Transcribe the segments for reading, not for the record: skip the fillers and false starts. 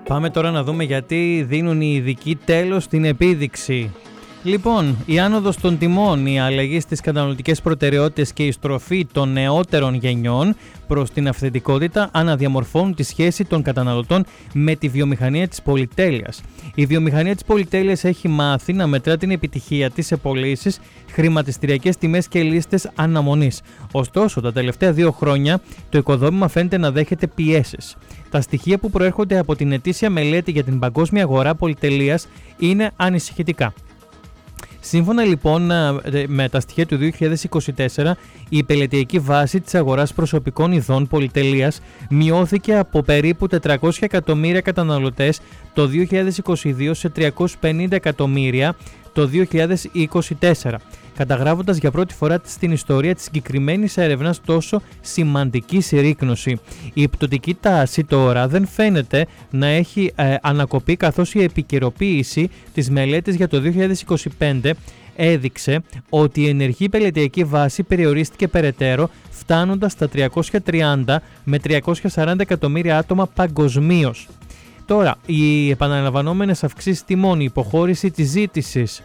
Πάμε τώρα να δούμε γιατί δίνουν οι ειδικοί τέλος στην επίδειξη. Λοιπόν, η άνοδος των τιμών, η αλλαγή στις καταναλωτικές προτεραιότητες και η στροφή των νεότερων γενιών προς την αυθεντικότητα αναδιαμορφώνουν τη σχέση των καταναλωτών με τη βιομηχανία της πολυτέλειας. Η βιομηχανία της πολυτέλειας έχει μάθει να μετρά την επιτυχία της σε πωλήσεις, χρηματιστηριακές τιμές και λίστες αναμονής. Ωστόσο, τα τελευταία 2 χρόνια το οικοδόμημα φαίνεται να δέχεται πιέσεις. Τα στοιχεία που προέρχονται από την ετήσια μελέτη για την παγκόσμια αγορά πολυτελείας είναι ανησυχητικά. Σύμφωνα λοιπόν με τα στοιχεία του 2024, η πελετειακή βάση της αγοράς προσωπικών ειδών πολυτελείας μειώθηκε από περίπου 400 εκατομμύρια καταναλωτές το 2022 σε 350 εκατομμύρια το 2024, καταγράφοντας για πρώτη φορά στην ιστορία της συγκεκριμένης έρευνας τόσο σημαντική συρρίκνωση. Η πτωτική τάση τώρα δεν φαίνεται να έχει ανακοπεί, καθώς η επικαιροποίηση της μελέτης για το 2025 έδειξε ότι η ενεργή πελετειακή βάση περιορίστηκε περαιτέρω, φτάνοντας στα 330 με 340 εκατομμύρια άτομα παγκοσμίως. Τώρα, οι επαναλαμβανόμενες αυξήσεις τιμών, η υποχώρηση της ζήτησης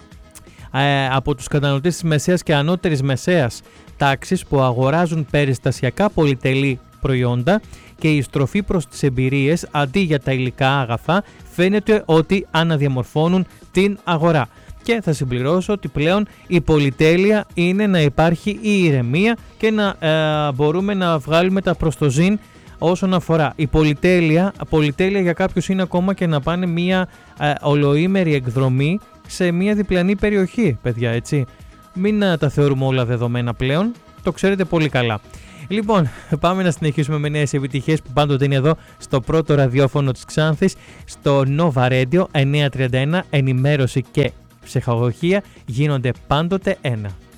από τους καταναλωτές της μεσαίας και ανώτερης μεσαίας τάξης που αγοράζουν περιστασιακά πολυτελή προϊόντα και η στροφή προς τις εμπειρίες αντί για τα υλικά αγαθά φαίνεται ότι αναδιαμορφώνουν την αγορά. Και θα συμπληρώσω ότι πλέον η πολυτέλεια είναι να υπάρχει η ηρεμία και να μπορούμε να βγάλουμε τα προς το ζήν όσον αφορά η πολυτέλεια. Πολυτέλεια για κάποιους είναι ακόμα και να πάνε μια ολοήμερη εκδρομή σε μια διπλανή περιοχή, παιδιά, έτσι. Μην τα θεωρούμε όλα δεδομένα πλέον, το ξέρετε πολύ καλά. Λοιπόν, πάμε να συνεχίσουμε με νέες επιτυχίες που πάντοτε είναι εδώ στο πρώτο ραδιόφωνο της Ξάνθης, στο Nova Radio 931, ενημέρωση και ψυχαγωγία γίνονται πάντοτε ένα.